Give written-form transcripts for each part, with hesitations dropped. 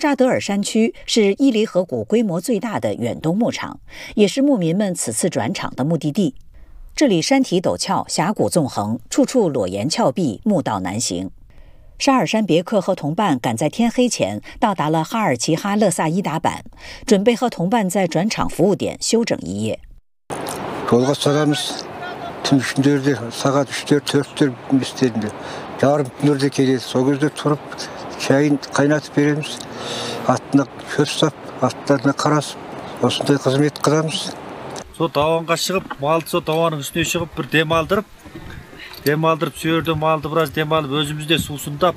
扎德尔山区是伊犁河谷规模最大的远东牧场，也是牧民们此次转场的目的地。这里山体陡峭，峡谷纵横，处处裸岩峭壁，牧道难行。沙尔山别克和同伴赶在天黑前到达了哈尔齐哈勒萨伊达坂，准备和同伴在转场服务点休整一夜。 Çayın kaynatıp veremiz. Atına köz sap, atlarına karasıp, осындай қызмет қыламыз. Сол даванға шығып, малды сол даванның үстіне шығып, бір демалдырып, сол жерде малды біраз демалып, өзімізде сусындап,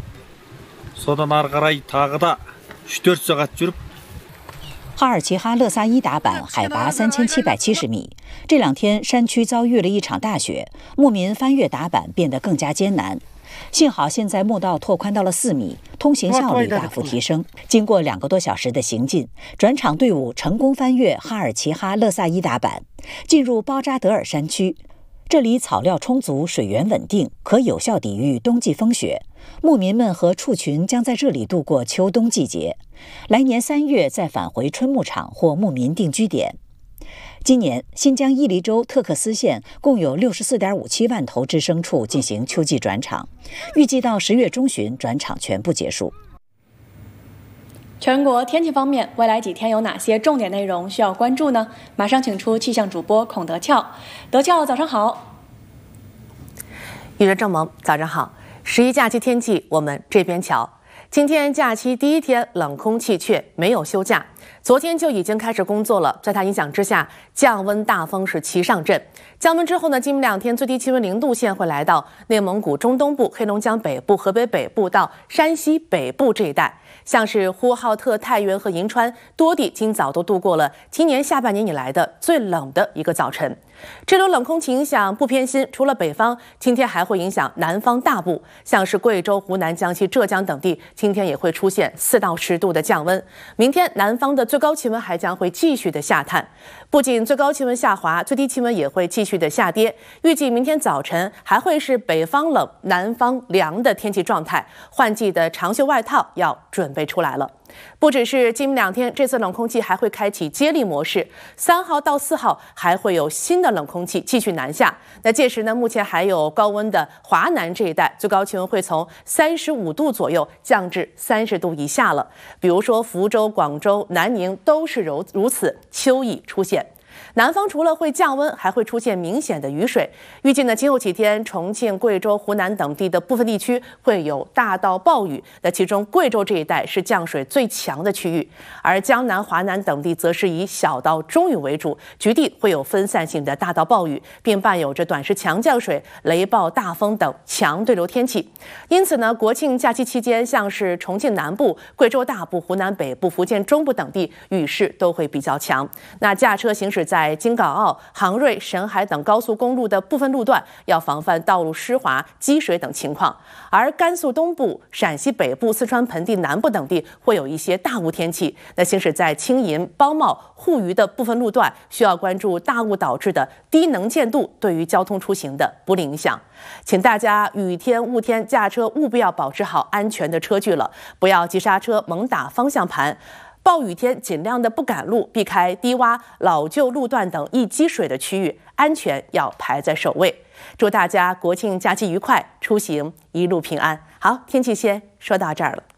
содан ары қарай тағы да 3-4 сағат жүріп。 哈尔齐哈勒萨伊达坂海拔3770米，这2天山区遭遇了一场大雪，牧民翻越达坂变得更加艰难。幸好现在牧道拓宽到了4米，通行效率大幅提升。经过2个多小时的行进，转场队伍成功翻越哈尔齐哈勒萨伊达坂，进入包扎德尔山区。这里草料充足，水源稳定，可有效抵御冬季风雪。牧民们和畜群将在这里度过秋冬季节，来年3月再返回春牧场或牧民定居点。今年，新疆伊犁州特克斯县共有64.57万头只牲畜进行秋季转场，预计到10月中旬转场全部结束。 全国天气方面，未来几天有哪些重点内容需要关注呢？马上请出气象主播孔德俏。德俏，早上好。 雨人正萌，早上好。11假期天气，我们这边瞧。今天假期第1天，冷空气却没有休假。昨天就已经开始工作了，在它影响之下，降温大风是齐上阵。降温之后呢，今明2天最低气温0度线会来到内蒙古中东部、黑龙江北部、河北北部到山西北部这一带。像是呼和浩特、太原和银川多地今早都度过了今年下半年以来的最冷的一个早晨。这轮冷空气影响不偏心，除了北方，今天还会影响南方大部，像是贵州、湖南、江西、浙江等地，今天也会出现4到10度的降温。明天南方的最高气温还将会继续的下探，不仅最高气温下滑，最低气温也会继续的下跌。预计明天早晨还会是北方冷、南方凉的天气状态，换季的长袖外套要准备出来了。不只是今明2天，这次冷空气还会开启接力模式，3号到4号还会有新的冷空气继续南下。那届时呢，目前还有高温的华南这一带，最高气温会从35度左右降至30度以下了。比如说福州、广州、南宁都是如此，秋意出现。南方除了会降温，还会出现明显的雨水。预计呢，今后几天，重庆、贵州、湖南等地的部分地区会有大到暴雨。那其中贵州这一带是降水最强的区域，而江南、华南等地则是以小到中雨为主，局地会有分散性的大到暴雨，并伴有着短时强降水、雷暴、大风等强对流天气。因此呢，国庆假期期间，像是重庆南部、贵州大部、湖南北部、福建中部等地雨势都会比较强。那驾车行驶在京港澳、杭瑞、沈海等高速公路的部分路段，要防范道路湿滑、积水等情况。而甘肃东部、陕西北部、四川盆地南部等地会有一些大雾天气。那行驶在青银、包茂、沪渝的部分路段，需要关注大雾导致的低能见度对于交通出行的不利影响。请大家雨天、雾天驾车务必要保持好安全的车距了，不要急刹车、猛打方向盘。暴雨天尽量的不赶路，避开低洼、老旧路段等易积水的区域，安全要排在首位。祝大家国庆假期愉快，出行一路平安。好，天气先说到这儿了。